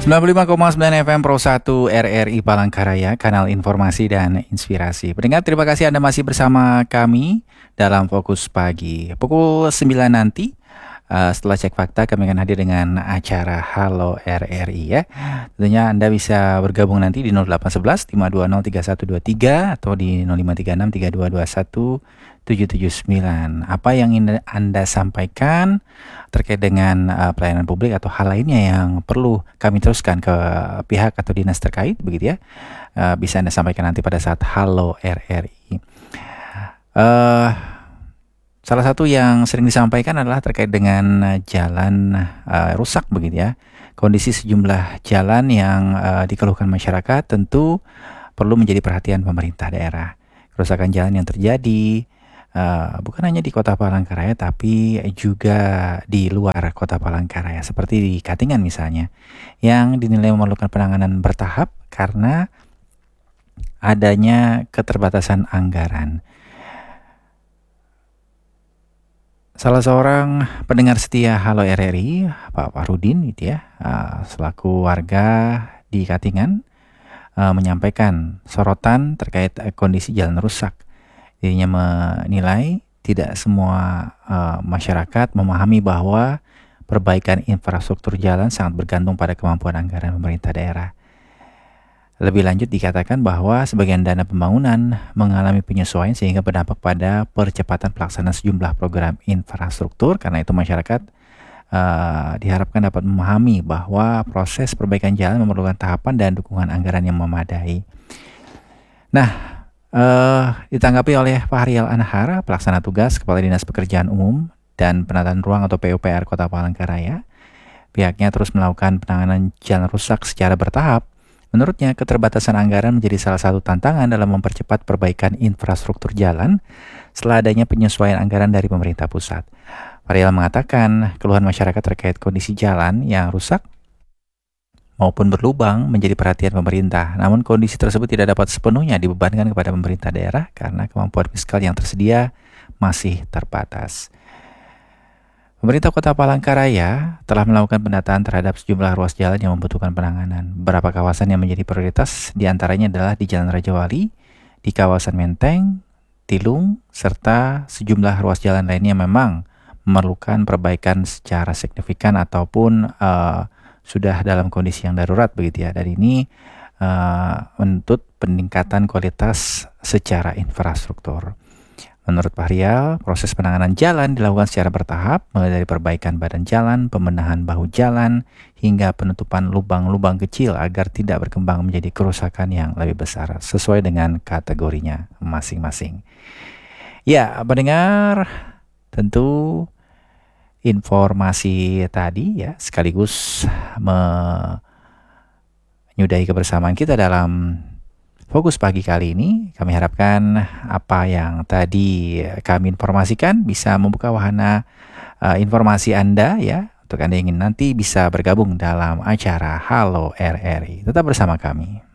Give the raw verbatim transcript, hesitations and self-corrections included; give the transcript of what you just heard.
sembilan puluh lima koma sembilan F M Pro satu R R I Palangkaraya, kanal informasi dan inspirasi. Pendengar, terima kasih Anda masih bersama kami dalam Fokus Pagi. Pukul sembilan nanti, uh, setelah cek fakta, kami akan hadir dengan acara Halo R R I ya. Tentunya Anda bisa bergabung nanti di nol delapan satu satu lima dua nol tiga satu dua tiga atau di nol lima tiga enam tiga dua dua satu tujuh tujuh sembilan. Apa yang ingin Anda sampaikan terkait dengan uh, pelayanan publik atau hal lainnya yang perlu kami teruskan ke pihak atau dinas terkait, begitu ya, uh, bisa Anda sampaikan nanti pada saat Halo R R I. Uh, salah satu yang sering disampaikan adalah terkait dengan jalan uh, rusak, begitu ya. Kondisi sejumlah jalan yang uh, dikeluhkan masyarakat tentu perlu menjadi perhatian pemerintah daerah. Kerusakan jalan yang terjadi Uh, bukan hanya di Kota Palangkaraya, tapi juga di luar Kota Palangkaraya, seperti di Katingan misalnya, yang dinilai memerlukan penanganan bertahap karena adanya keterbatasan anggaran. Salah seorang pendengar setia Halo R R I, Pak Farudin, gitu ya, uh, selaku warga di Katingan, uh, menyampaikan sorotan terkait uh, kondisi jalan rusak. Dirinya menilai tidak semua uh, masyarakat memahami bahwa perbaikan infrastruktur jalan sangat bergantung pada kemampuan anggaran pemerintah daerah. Lebih lanjut dikatakan bahwa sebagian dana pembangunan mengalami penyesuaian sehingga berdampak pada percepatan pelaksanaan sejumlah program infrastruktur. Karena itu masyarakat uh, diharapkan dapat memahami bahwa proses perbaikan jalan memerlukan tahapan dan dukungan anggaran yang memadai. Nah, Uh, ditanggapi oleh Pak Haryal Anhar, pelaksana tugas Kepala Dinas Pekerjaan Umum dan Penataan Ruang atau P U P R Kota Palangkaraya. Pihaknya terus melakukan penanganan jalan rusak secara bertahap. Menurutnya, keterbatasan anggaran menjadi salah satu tantangan dalam mempercepat perbaikan infrastruktur jalan setelah adanya penyesuaian anggaran dari pemerintah pusat. Pak Haryal mengatakan keluhan masyarakat terkait kondisi jalan yang rusak maupun berlubang menjadi perhatian pemerintah. Namun kondisi tersebut tidak dapat sepenuhnya dibebankan kepada pemerintah daerah karena kemampuan fiskal yang tersedia masih terbatas. Pemerintah Kota Palangkaraya telah melakukan pendataan terhadap sejumlah ruas jalan yang membutuhkan penanganan. Beberapa kawasan yang menjadi prioritas diantaranya adalah di Jalan Raja Wali, di kawasan Menteng, Tilung, serta sejumlah ruas jalan lainnya memang memerlukan perbaikan secara signifikan ataupun uh, sudah dalam kondisi yang darurat, begitu ya. Dan ini uh, menuntut peningkatan kualitas secara infrastruktur. Menurut Pak Haryal, proses penanganan jalan dilakukan secara bertahap, mulai dari perbaikan badan jalan, pembenahan bahu jalan, hingga penutupan lubang-lubang kecil agar tidak berkembang menjadi kerusakan yang lebih besar, sesuai dengan kategorinya masing-masing. Ya, pendengar, tentu informasi tadi ya sekaligus menyudahi kebersamaan kita dalam Fokus Pagi kali ini. Kami harapkan apa yang tadi kami informasikan bisa membuka wahana uh, informasi Anda ya, untuk Anda yang ingin nanti bisa bergabung dalam acara Halo R R I. Tetap bersama kami.